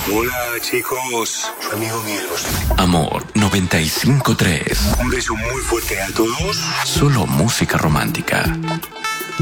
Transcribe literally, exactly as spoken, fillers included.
Hola, chicos. Su amigo Miguel Bosé. Amor noventa y cinco tres. Un beso muy fuerte a todos. Solo música romántica.